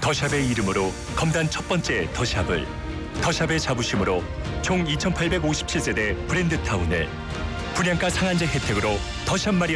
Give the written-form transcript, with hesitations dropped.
더샵의 이름으로 검단 첫 번째 더샵을, 더샵의 자부심으로 총 2,857세대 브랜드타운을, 분양가 상한제 혜택으로 더샵 마리아